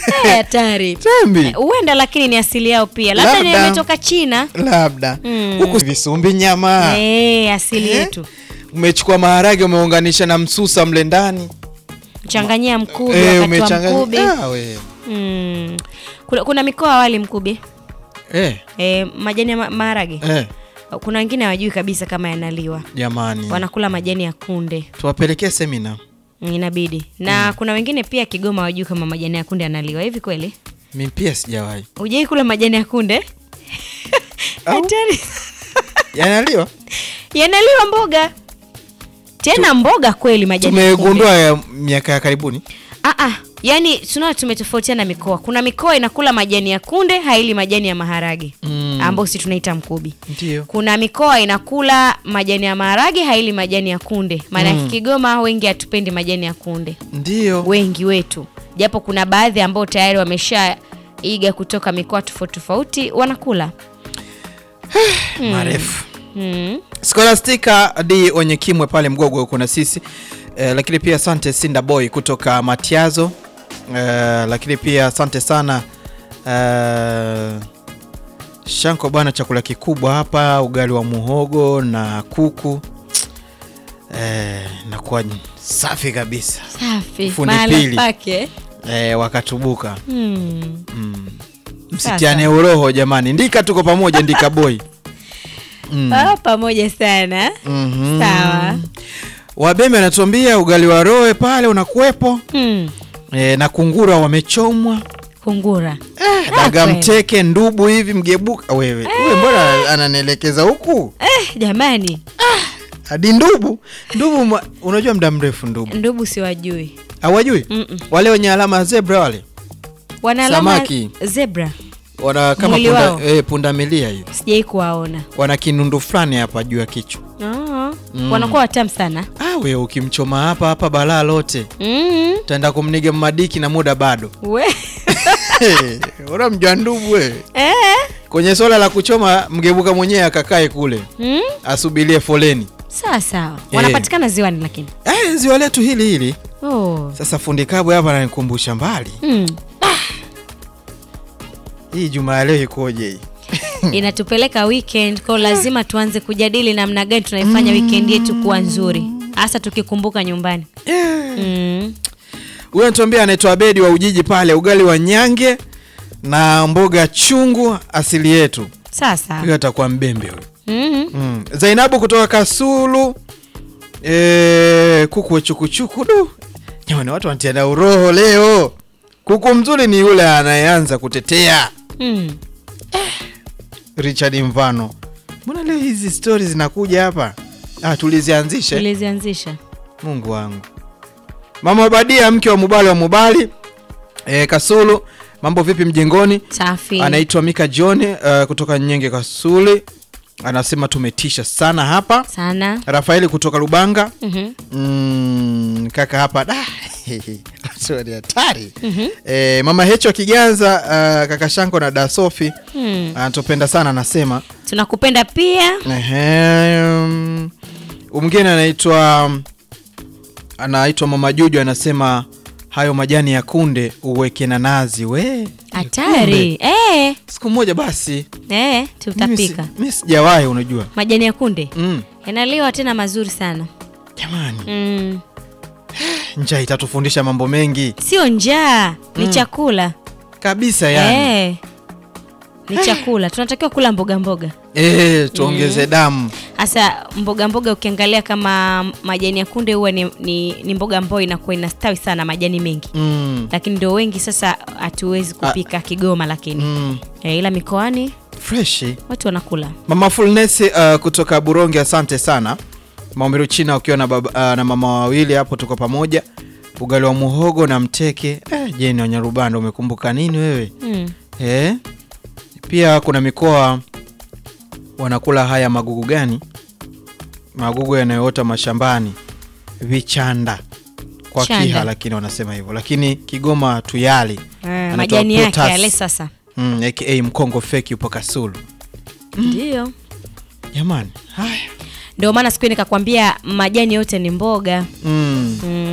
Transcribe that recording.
Hatari. Tambi. Huenda lakini ni asili yao pia. Labda ni imetoka China. Labda. Huku visumbi nyama. Asili yetu. Umechukua maharage umeunganisha na msusa mle ndani. Changanyia mkubi wakati wa mkubi. Kuna mikoa wali mkubi. Majani ya maharage. Kuna wengine hawajui kabisa kama yanaliwa. Jamani. Wanakula majani ya kunde. Tuwapelekee semina. Inabidi. Na kuna wengine pia Kigoma hawajui kama majani ya kunde yanaliwa. Hivi kweli? Mimi pia sijawahi. Hujai kula majani ya kunde? Hatari. Yanaliwa? Yanaliwa mboga. Tena mboga kweli majani ya kunde. Tumegundua ya miaka ya karibuni. Yani tunao tumetofautiana mikoa. Kuna mikoa inakula majani ya kunde, haili majani ya maharage. Ambao sisi tunaita mkubi. Ndio. Kuna mikoa inakula majani ya maharage, haili majani ya kunde. Maana Kigoma wengi hatupendi majani ya kunde. Ndio. Wengi wetu. Japo kuna baadhi ambao tayari wameshaiga kutoka mikoa tofauti wanakula. Marefu. Scholastica D wenye Kimwe pale Mgogo kuna sisi. Lakini pia asante Sinda Boy kutoka Matiazo. Lakini pia asante sana Shanko bwana, chakula kikubwa hapa, ugali wa muhogo na kuku. Na kwa safi kabisa. Safi. Mahala pake. Wakatubuka. Msitiane uroho jamani. Ndika tuko pamoja Ndika Boy. Pamoja sana. Sawa. Wabembe anatuambia ugali wa roe pale unakuepo. Na kungura wamechomwa. Kungura. Daga mteke ndubu hivi mgebuka wewe. Wewe mbona ananielekeza huku? Jamani. Hadi ndubu. Ndubu unajua muda mrefu ndubu. Ndubu siwajui. Hawajui? Wale wenye alama zebra wale. Wana alama zebra. Wana kama punda milia hiyo. Sijai kuwaona. Wana kinundu fulani hapa juu ya kichwa. Wanakuwa watamu sana. Wewe ukimchoma hapa balaa lote. Utaenda kumniga madiki na muda bado. Ora mjandubu wewe. Kwenye swala la kuchoma mgebuka mwenyewe akakae kule. Asubirie foleni. Sawa. Wanapatikana ziwani lakini. Ziwa letu hili. Sasa fundi kabwe hapa ananikumbusha mbali. Hii Jumaa leo ikoje hii? Inatupeleka weekend, kwa lazima tuanze kujadili namna gani tunaifanya weekend yetu kuwa nzuri. Hasa tukikumbuka nyumbani. Huyu anatuambia anaitwa Abedi wa Ujiji pale, ugali wa nyange na mboga chungu asili yetu. Sasa. Huyu atakuwa mbembe huyu. Zainabu kutoka Kasulu. Kuku chukuchuku du. Jamani watu wanatiana uroho leo. Kuku mzuri ni yule anayeanza kutetea. Richard Mvano. Mbona leo hizi stories zinakuja hapa? Tulizianzisha. Mungu wangu. Mama Badia mke wa Mubali Kasulu. Mambo vipi mjengoni? Safi. Anaitwa Mika John kutoka Nyenge Kasuli. Anasema tumetisha sana hapa. Sana. Rafaeli kutoka Lubanga. Kaka hapa sorry hatari. Mama Hecho Kiganza, kaka Shanko na Da Sofi. Anatupenda sana anasema. Tunakupenda pia. Mwingine anaitwa Mama Juju anasema hayo majani ya kunde uweke na nazi we. Hatari. Siku moja basi. Tutapika. Mimi sijawahi unajua. Majani ya kunde. Yanaliwa tena mazuri sana. Jamani. Njaa itatufundisha mambo mengi. Sio njaa, ni chakula. Kabisa yani. Ni chakula. Tunatakiwa kula mboga. Tuongeze damu. Asa mboga ukiangalia kama majani ya kunde huwa ni mboga ambayo inakuwa inastawi sana majani mengi. Lakini ndio wengi sasa hatuwezi kupika Kigoma lakini. Ila mikoani fresh. Watu wanakula. Mama Fullness kutoka Buronge asante sana. Maombiru China ukiwa na mama wawili hapo tuko pamoja. Ugali wa muhogo na mteke. Jeni wa Nyarubanda umekumbuka nini wewe? Pia kuna mikoa wanakula haya magugu gani? Magugu yanayoota mashambani. Vichanda. Kwa Kiha lakini wanasema hivyo. Lakini Kigoma tuyali. Majani yake yale sasa. AKA mkongo feki upo Kasulu. Ndio. Jamani. Haya. Ndio maana siku nikakwambia majani yote ni mboga.